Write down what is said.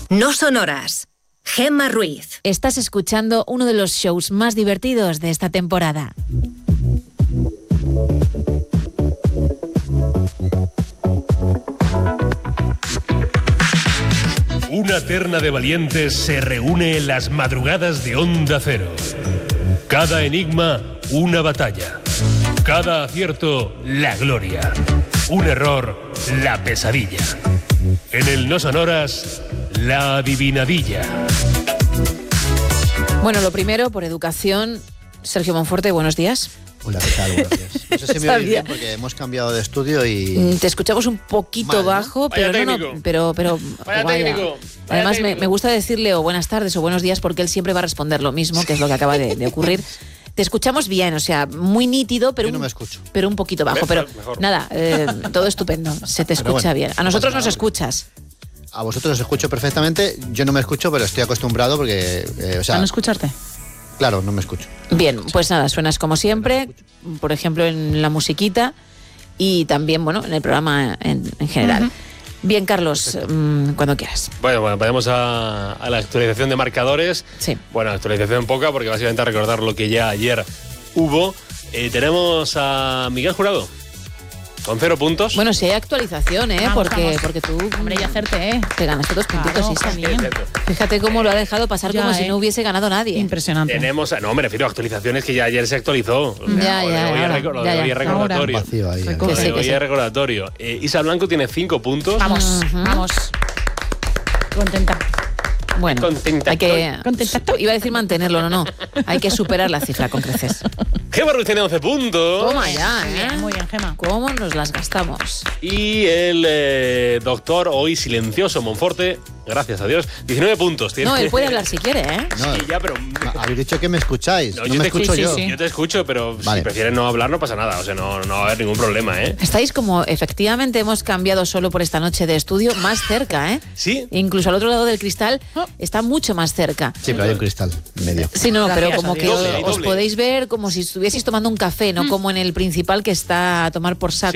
No Sonoras. Gemma Ruiz. Estás escuchando uno de los shows más divertidos de esta temporada. Una terna de valientes se reúne en las madrugadas de Onda Cero. Cada enigma, una batalla. Cada acierto, la gloria. Un error, la pesadilla. En el No Sonoras, la adivinadilla. Bueno, lo primero, por educación, Sergio Monforte, buenos días. Hola, ¿qué tal? Buenos días. No sé si me oís bien porque hemos cambiado de estudio y... Te escuchamos un poquito mal, ¿no? bajo, pero pero Vaya técnico. Además, me gusta decirle o buenas tardes o buenos días porque él siempre va a responder lo mismo, que es lo que acaba de ocurrir. Te escuchamos bien, o sea, muy nítido, pero, Yo no me escucho. Pero un poquito bajo. Pero nada, todo estupendo, se te escucha bien. A nosotros nos escuchas. A vosotros os escucho perfectamente, yo no me escucho, pero estoy acostumbrado porque... ¿A no escucharte? Claro, no me escucho. Bien, pues nada, suenas como siempre, por ejemplo en la musiquita y también, bueno, en el programa en general. Uh-huh. Bien, Carlos, cuando quieras. Bueno, vayamos a la actualización de marcadores. Sí. Bueno, actualización poca porque básicamente a recordar lo que ya ayer hubo. Tenemos a Miguel Jurado con 0 puntos. Bueno, si hay actualización, porque tú... Hombre, ya acerté, Te ganaste 2 puntitos, claro, Isa. también. Fíjate cómo lo ha dejado pasar Ya, como si no hubiese ganado nadie. Impresionante. Tenemos, no, me refiero a actualizaciones que ya ayer se actualizó. Ya, Lo de hoy es recordatorio. Vacío ahí, Que sí, Hoy es recordatorio. Isa Blanco tiene 5 puntos. Vamos, vamos. Contenta. Bueno, Contenta hay que... Contenta estoy. Iba a decir mantenerlo, no. Hay que superar la cifra con creces. Gemma Ruiz tiene 11 puntos. Toma ya, Muy bien, Gemma. ¿Cómo nos las gastamos? Y el doctor, hoy silencioso, Monforte, gracias a Dios, 19 puntos. Tiene. No, él puede hablar si quiere, ¿eh? No, Sí, ya, pero... habéis dicho que me escucháis, no me escucho yo. sí. Yo te escucho, pero Vale. si prefieres no hablar no pasa nada. O sea, no va a haber ningún problema, ¿eh? Estáis como, efectivamente, hemos cambiado solo por esta noche de estudio, más cerca, ¿eh? ¿Sí? Incluso al otro lado del cristal está mucho más cerca. Sí, pero hay un cristal en medio. Sí, no, Gracias pero como a que Dios. Doble, os doble. podéis ver como si estuvieseis tomando un café, no como en el principal que está a tomar por saco